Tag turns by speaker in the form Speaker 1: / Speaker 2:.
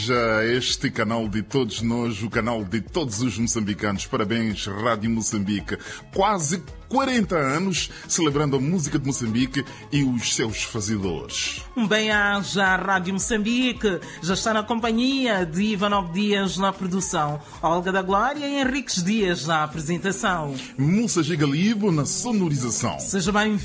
Speaker 1: seja este canal de todos nós, o canal de todos os moçambicanos. Parabéns, Rádio Moçambique. Quase 40 anos celebrando a música de Moçambique e os seus fazedores.
Speaker 2: Um bem-aja à Rádio Moçambique. Já está na companhia de Ivanov Dias na produção, Olga da Glória e Henriques Dias na apresentação.
Speaker 1: Mussa Gigalibo na sonorização.
Speaker 2: Seja bem-vindo.